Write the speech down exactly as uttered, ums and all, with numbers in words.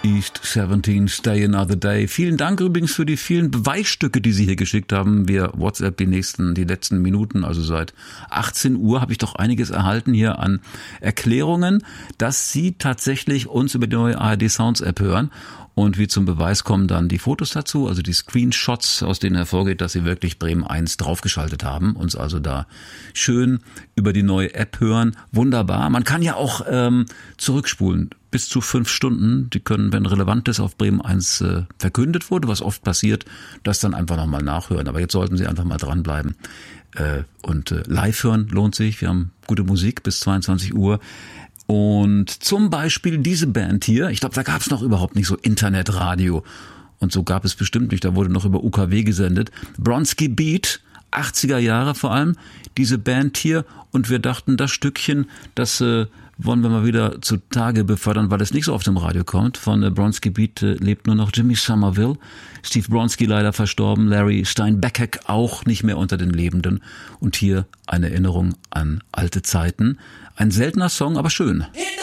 East siebzehn, Stay Another Day. Vielen Dank übrigens für die vielen Beweisstücke, die Sie hier geschickt haben. Wir WhatsApp die nächsten, die letzten Minuten, also seit achtzehn Uhr habe ich doch einiges erhalten hier an Erklärungen, dass Sie tatsächlich uns über die neue A R D Sounds App hören. Und wie zum Beweis kommen dann die Fotos dazu, also die Screenshots, aus denen hervorgeht, dass Sie wirklich Bremen eins draufgeschaltet haben, uns also da schön über die neue App hören. Wunderbar. Man kann ja auch ähm, zurückspulen. Bis zu fünf Stunden, die können, wenn Relevantes auf Bremen eins äh, verkündet wurde, was oft passiert, das dann einfach nochmal nachhören. Aber jetzt sollten Sie einfach mal dranbleiben. Äh, und äh, live hören lohnt sich. Wir haben gute Musik bis zweiundzwanzig Uhr. Und zum Beispiel diese Band hier, ich glaube, da gab es noch überhaupt nicht so Internetradio. Und so gab es bestimmt nicht, da wurde noch über U K W gesendet. Bronski Beat, achtziger Jahre vor allem, diese Band hier. Und wir dachten, das Stückchen, das äh, wollen wir mal wieder zutage befördern, weil es nicht so oft im Radio kommt. Von äh, Bronski Beat äh, lebt nur noch Jimmy Somerville. Steve Bronski leider verstorben, Larry Steinbeckek auch nicht mehr unter den Lebenden. Und hier eine Erinnerung an alte Zeiten. Ein seltener Song, aber schön.